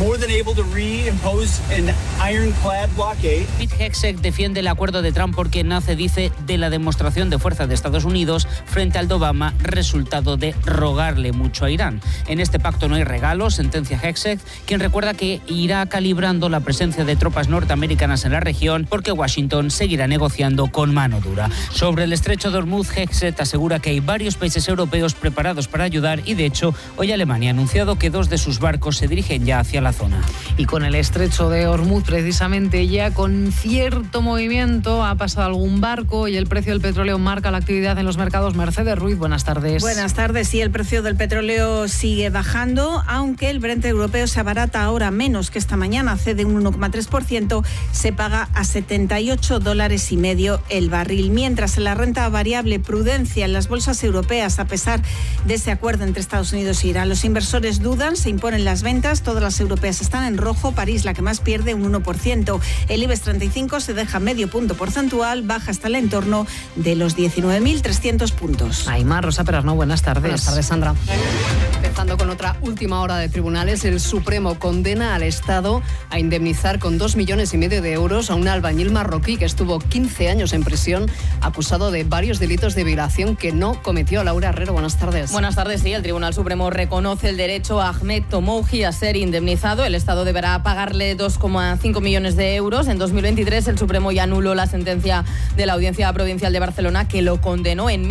more than able to reimpose an ironclad blockade. Pete Hegseth defiende el acuerdo de Trump porque nace, dice, de la demostración de fuerza de Estados Unidos frente al de Obama, resultado de rogarle mucho a Irán. En este pacto no hay regalos, sentencia Hegseth, quien recuerda que irá calibrando la presencia de tropas norteamericanas en la región porque Washington seguirá negociando con mano dura. Sobre el estrecho de Hormuz, Hegseth asegura que hay varios países europeos preparados para ayudar y, de hecho, hoy Alemania ha anunciado que 2 de sus barcos se dirigen ya hacia la zona. Y con el estrecho de Hormuz, precisamente ya con cierto movimiento, ha pasado algún barco y el precio del petróleo marca la actividad en los mercados. Mercedes Ruiz, buenas tardes. Buenas tardes. Sí, el precio del petróleo sigue bajando, aunque el Brent europeo se abarata ahora menos que esta mañana, cede un 1,3%, se paga a $78,50 el barril. Mientras en la renta variable, prudencia en las bolsas europeas a pesar de ese acuerdo entre Estados Unidos e Irán. Los inversores dudan, se imponen las ventas, todas las europeas están en rojo, París la que más pierde, un 1%. El IBEX 35 se deja medio punto porcentual, baja hasta el entorno de los 19.300 puntos. Aymar, Rosa Perasno, buenas tardes. Buenas tardes, Sandra. Empezando con otra última hora de tribunales, el Supremo condena al Estado a indemnizar con 2,5 millones de euros a un albañil marroquí que estuvo 15 años en prisión acusado de varios delitos de violación que no cometió. Laura Herrero, buenas tardes. Buenas tardes, sí. El Tribunal Supremo reconoce el derecho a Ahmed Tomouji a ser indemnizado. El Estado deberá pagarle 2,5 millones de euros. En 2023 el Supremo ya anuló la sentencia de la Audiencia Provincial de Barcelona que lo condenó en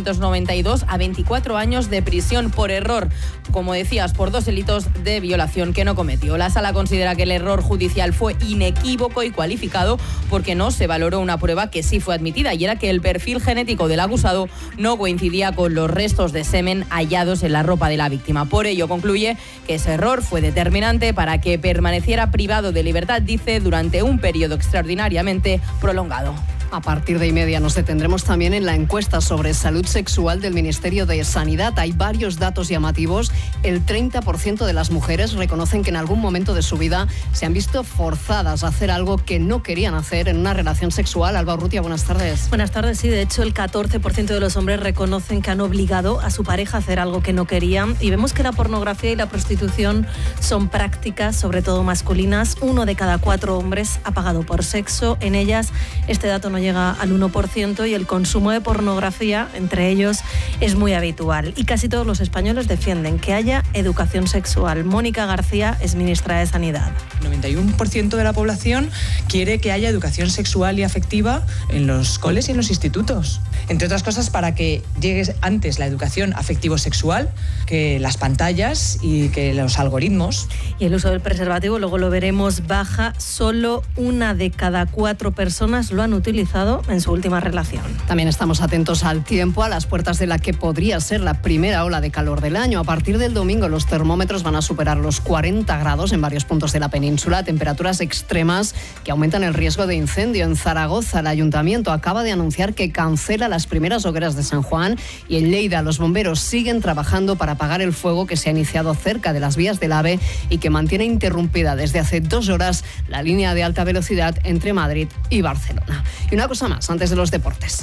1992 a 24 años de prisión por error, como decías, por 2 delitos de violación que no cometió. La Sala considera que el error judicial fue inequívoco y cualificado porque no se valoró una prueba que sí fue admitida, y era que el perfil genético del acusado no coincidía con los restos de semen hallados en la ropa de la víctima. Por ello, concluye que ese error fue determinante para que permaneciera privado de libertad, dice, durante un periodo extraordinariamente prolongado. A partir de 1:30 nos detendremos también en la encuesta sobre salud sexual del Ministerio de Sanidad. Hay varios datos llamativos. El 30% de las mujeres reconocen que en algún momento de su vida se han visto forzadas a hacer algo que no querían hacer en una relación sexual. Alba Urrutia, buenas tardes. Buenas tardes, sí. De hecho, el 14% de los hombres reconocen que han obligado a su pareja a hacer algo que no querían. Y vemos que la pornografía y la prostitución son prácticas, sobre todo masculinas. 1 de cada 4 hombres ha pagado por sexo. En ellas, este dato no llega al 1% y el consumo de pornografía entre ellos es muy habitual. Y casi todos los españoles defienden que haya educación sexual. Mónica García es ministra de Sanidad. El 91% de la población quiere que haya educación sexual y afectiva en los coles y en los institutos. Entre otras cosas, para que llegue antes la educación afectivo-sexual que las pantallas y que los algoritmos. Y el uso del preservativo, luego lo veremos, baja. Solo 1 de cada 4 personas lo han utilizado en su última relación. También estamos atentos al tiempo, a las puertas de la que podría ser la primera ola de calor del año. A partir del domingo los termómetros van a superar los 40 grados en varios puntos de la península, temperaturas extremas que aumentan el riesgo de incendio. En Zaragoza, el ayuntamiento acaba de anunciar que cancela las primeras hogueras de San Juan, y en Lleida los bomberos siguen trabajando para apagar el fuego que se ha iniciado cerca de las vías del AVE y que mantiene interrumpida desde hace 2 horas la línea de alta velocidad entre Madrid y Barcelona. Y una cosa más, antes de los deportes.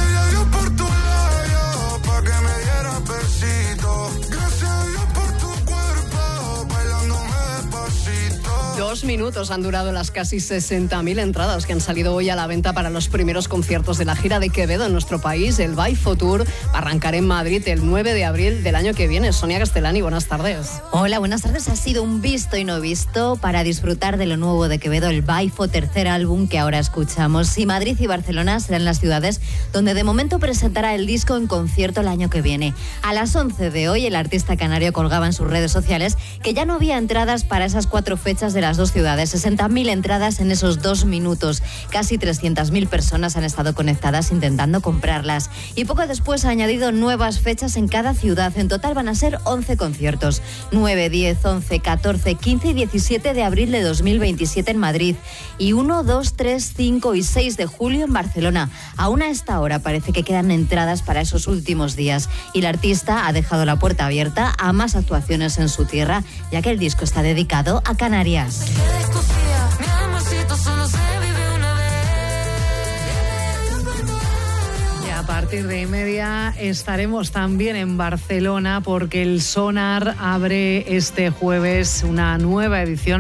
2 minutos han durado las casi 60.000 entradas que han salido hoy a la venta para los primeros conciertos de la gira de Quevedo en nuestro país. El Baifo Tour va a arrancar en Madrid el 9 de abril del año que viene. Sonia Castellani, buenas tardes. Hola, buenas tardes. Ha sido un visto y no visto para disfrutar de lo nuevo de Quevedo, el Baifo, tercer álbum que ahora escuchamos. Y Madrid y Barcelona serán las ciudades donde de momento presentará el disco en concierto el año que viene. A las 11 de hoy, el artista canario colgaba en sus redes sociales que ya no había entradas para esas 4 fechas de las 2 ciudades. 60.000 entradas en esos 2 minutos. Casi 300.000 personas han estado conectadas intentando comprarlas. Y poco después ha añadido nuevas fechas en cada ciudad. En total van a ser 11 conciertos. 9, 10, 11, 14, 15 y 17 de abril de 2027 en Madrid. Y 1, 2, 3, 5 y 6 de julio en Barcelona. Aún a esta hora parece que quedan entradas para esos últimos días. Y el artista ha dejado la puerta abierta a más actuaciones en su tierra, ya que el disco está dedicado a Canarias. Y a partir de 1:30 estaremos también en Barcelona porque el Sonar abre este jueves una nueva edición